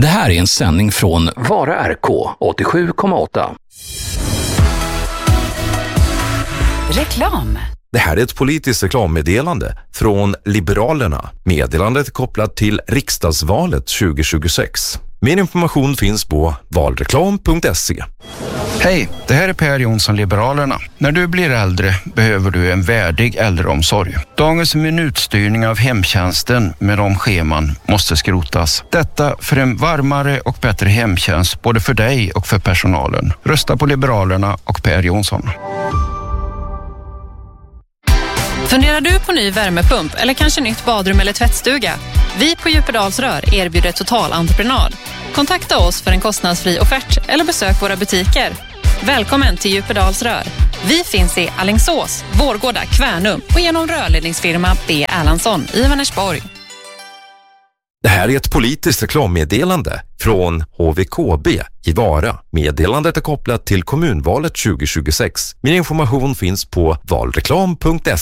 Det här är en sändning från Vara RK 87,8. Reklam. Det här är ett politiskt reklammeddelande från Liberalerna. Meddelandet är kopplat till riksdagsvalet 2026. Mer information finns på valreklam.se. Hej, det här är Per Jonsson, Liberalerna. När du blir äldre behöver du en värdig äldreomsorg. Dagens minutstyrning av hemtjänsten med de scheman måste skrotas. Detta för en varmare och bättre hemtjänst både för dig och för personalen. Rösta på Liberalerna och Per Jonsson. Funderar du på ny värmepump eller kanske nytt badrum eller tvättstuga? Vi på Djupedalsrör erbjuder totalentreprenad. Kontakta oss för en kostnadsfri offert eller besök våra butiker. Välkommen till Djupedalsrör. Vi finns i Alingsås, Vårgårda, Kvärnum och genom rörledningsfirma B. Erlandsson i Vänersborg. Det här är ett politiskt reklammeddelande från HVKB i Vara. Meddelandet är kopplat till kommunvalet 2026. Mer information finns på valreklam.se.